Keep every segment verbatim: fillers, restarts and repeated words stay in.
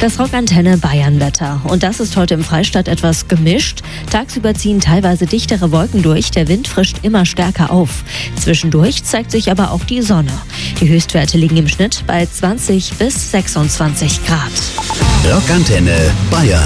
Das Rockantenne Bayern-Wetter. Und das ist heute im Freistaat etwas gemischt. Tagsüber ziehen teilweise dichtere Wolken durch. Der Wind frischt immer stärker auf. Zwischendurch zeigt sich aber auch die Sonne. Die Höchstwerte liegen im Schnitt bei zwanzig bis sechsundzwanzig Grad. Rockantenne Bayern.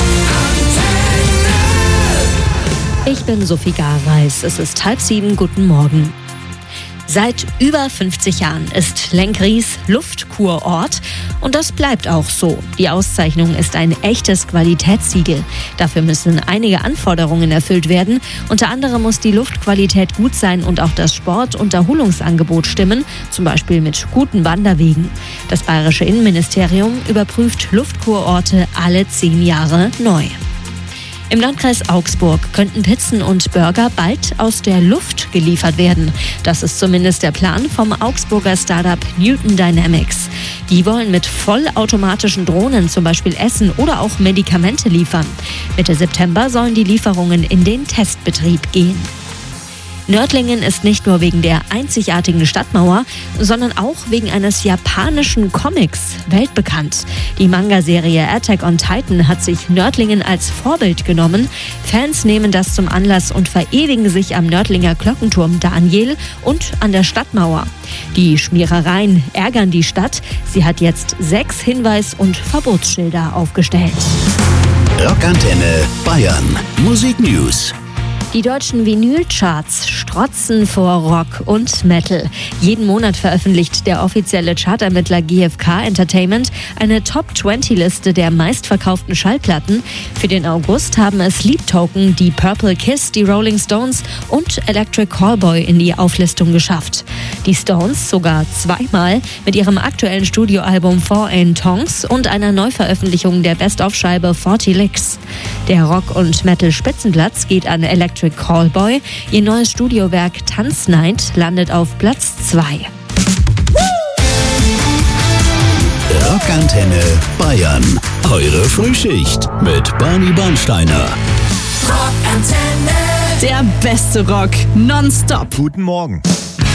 Ich bin Sophie Garreis. Es ist halb sieben. Guten Morgen. Seit über fünfzig Jahren ist Lenggries Luftkurort und das bleibt auch so. Die Auszeichnung ist ein echtes Qualitätssiegel. Dafür müssen einige Anforderungen erfüllt werden. Unter anderem muss die Luftqualität gut sein und auch das Sport- und Erholungsangebot stimmen, zum Beispiel mit guten Wanderwegen. Das bayerische Innenministerium überprüft Luftkurorte alle zehn Jahre neu. Im Landkreis Augsburg könnten Pizzen und Burger bald aus der Luft geliefert werden. Das ist zumindest der Plan vom Augsburger Startup Newton Dynamics. Die wollen mit vollautomatischen Drohnen zum Beispiel Essen oder auch Medikamente liefern. Mitte September sollen die Lieferungen in den Testbetrieb gehen. Nördlingen ist nicht nur wegen der einzigartigen Stadtmauer, sondern auch wegen eines japanischen Comics weltbekannt. Die Manga-Serie Attack on Titan hat sich Nördlingen als Vorbild genommen. Fans nehmen das zum Anlass und verewigen sich am Nördlinger Glockenturm Daniel und an der Stadtmauer. Die Schmierereien ärgern die Stadt. Sie hat jetzt sechs Hinweis- und Verbotsschilder aufgestellt. Rockantenne Bayern. Musik News. Die deutschen Vinylcharts strotzen vor Rock und Metal. Jeden Monat veröffentlicht der offizielle Chartermittler G F K Entertainment eine Top zwanzig Liste der meistverkauften Schallplatten. Für den August haben es Sleep Token, die Purple Kiss, die Rolling Stones und Electric Callboy in die Auflistung geschafft. Die Stones sogar zweimal mit ihrem aktuellen Studioalbum Four in Tongs und einer Neuveröffentlichung der Best-of-Scheibe vierzig Licks. Der Rock- und Metal-Spitzenplatz geht an Electric Callboy. Ihr neues Studiowerk Tanznight landet auf Platz zwei. Rockantenne Bayern. Eure Frühschicht mit Barney Bernsteiner. Rockantenne. Der beste Rock nonstop. Guten Morgen.